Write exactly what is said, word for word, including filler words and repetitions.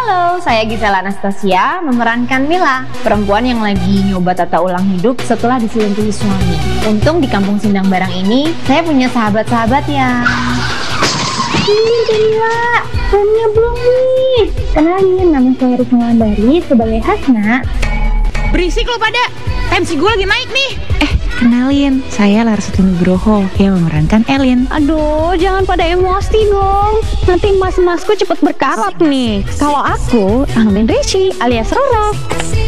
Halo, saya Gisela Anastasia memerankan Mila, perempuan yang lagi nyoba tata ulang hidup setelah diselingkuhi suami. Untung di kampung Sindang Barang ini, saya punya sahabat-sahabat yang... Ini Mila, filmnya belum nih. Kenalin, nama saya Risma Landari sebagai Hasna. Berisik lo pada, tensi gue lagi naik nih. Eh, kenalin, saya Larsati Nugroho yang memerankan Elin. Aduh, jangan pada emosi dong. Nanti mas-masku cepet berkarat nih. Kalau aku, Angelin Rishi alias Roro.